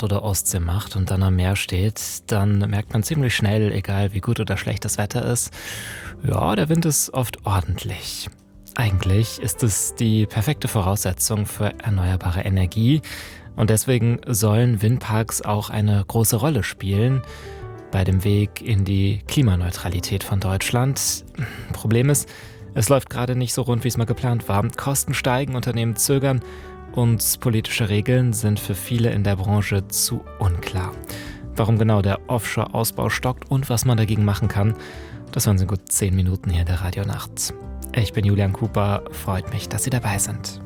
Nord- oder Ostsee macht und dann am Meer steht, dann merkt man ziemlich schnell, egal wie gut oder schlecht das Wetter ist, ja, der Wind ist oft ordentlich. Eigentlich ist es die perfekte Voraussetzung für erneuerbare Energie und deswegen sollen Windparks auch eine große Rolle spielen bei dem Weg in die Klimaneutralität von Deutschland. Problem ist, es läuft gerade nicht so rund, wie es mal geplant war. Kosten steigen, Unternehmen zögern und politische Regeln sind für viele in der Branche zu unklar. Warum genau der Offshore-Ausbau stockt und was man dagegen machen kann, das waren so gut 10 Minuten hier in der Radionacht. Ich bin Julian Cooper, freut mich, dass Sie dabei sind.